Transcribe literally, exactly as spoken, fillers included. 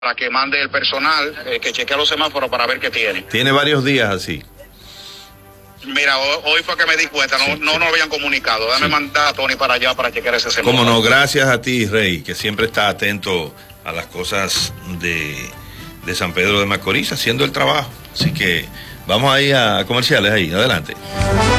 para que mande el personal, eh, que chequee los semáforos para ver qué tiene. Tiene varios días así. Mira, hoy, hoy fue que me di cuenta, no, sí, no sí. nos habían comunicado. Dame sí. mandar a Tony para allá para chequear ese semáforo. Cómo no, gracias a ti, Rey, que siempre está atento a las cosas de, de San Pedro de Macorís, haciendo el trabajo. Así que vamos ahí a comerciales ahí, adelante.